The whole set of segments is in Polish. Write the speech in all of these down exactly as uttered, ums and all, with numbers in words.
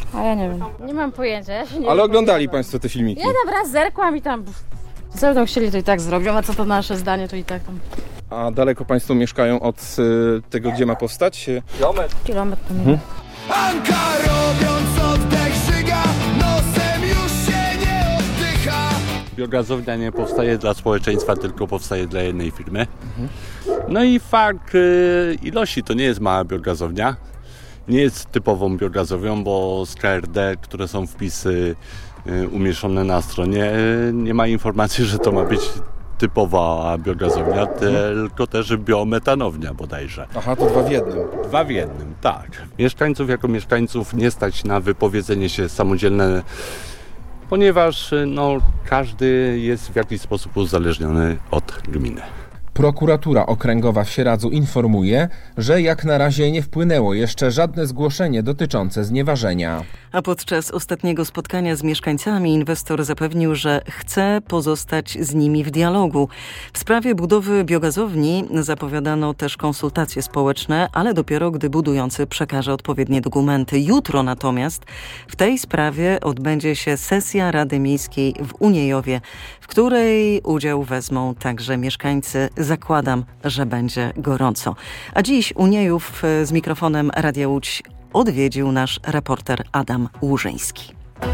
A ja nie wiem. Nie mam pojęcia. Ja się nie Ale oglądali Państwo te filmiki? Ja tam raz zerkłam i tam... Co będą chcieli, to i tak zrobią, a co to nasze zdanie, to i tak tam... A daleko Państwo mieszkają od y, tego, gdzie ma powstać? Kilometr. Kilometr to nie. Mhm. Anka robiąc oddech żyga, nosem już się nie oddycha. Biogazownia nie powstaje dla społeczeństwa, tylko powstaje dla jednej firmy. Mhm. No i fakt y, ilości, to nie jest mała biogazownia. Nie jest typową biogazownią, bo z K R D, które są wpisy y, umieszczone na stronie, y, nie ma informacji, że to ma być typowa biogazownia, tylko też biometanownia bodajże. Aha, to dwa w jednym. Dwa w jednym, tak. Mieszkańców jako mieszkańców nie stać na wypowiedzenie się samodzielne, ponieważ no, każdy jest w jakiś sposób uzależniony od gminy. Prokuratura Okręgowa w Sieradzu informuje, że jak na razie nie wpłynęło jeszcze żadne zgłoszenie dotyczące znieważenia. A podczas ostatniego spotkania z mieszkańcami inwestor zapewnił, że chce pozostać z nimi w dialogu. W sprawie budowy biogazowni zapowiadano też konsultacje społeczne, ale dopiero gdy budujący przekaże odpowiednie dokumenty. Jutro natomiast w tej sprawie odbędzie się sesja Rady Miejskiej w Uniejowie, w której udział wezmą także mieszkańcy. Zakładam, że będzie gorąco. A dziś Uniejów z mikrofonem Radia Łódź odwiedził nasz reporter Adam Łużyński.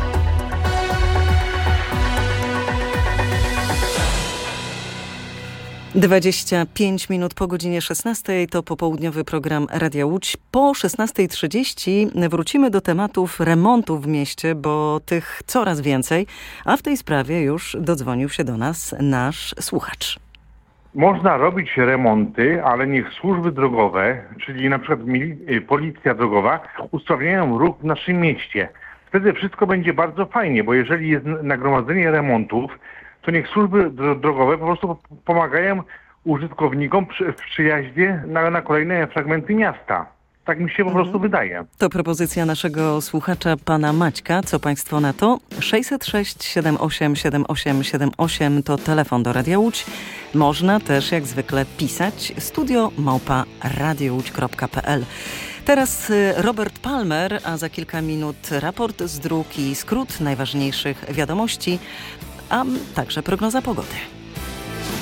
dwadzieścia pięć minut po godzinie szesnastej to popołudniowy program Radia Łódź. Po szesnastej trzydzieści wrócimy do tematów remontów w mieście, bo tych coraz więcej, a w tej sprawie już dodzwonił się do nas nasz słuchacz. Można robić remonty, ale niech służby drogowe, czyli na przykład mili- policja drogowa, usprawniają ruch w naszym mieście. Wtedy wszystko będzie bardzo fajnie, bo jeżeli jest nagromadzenie remontów, to niech służby drogowe po prostu pomagają użytkownikom przy, w przyjaźnie na, na kolejne fragmenty miasta. Tak mi się po prostu wydaje. To propozycja naszego słuchacza, pana Maćka. Co państwo na to? sześćset sześć siedem osiem siedem osiem siedem osiem to telefon do Radia Łódź. Można też jak zwykle pisać studio małpa radiołódź kropka p l. Teraz Robert Palmer, a za kilka minut raport z dróg i skrót najważniejszych wiadomości, a także prognoza pogody.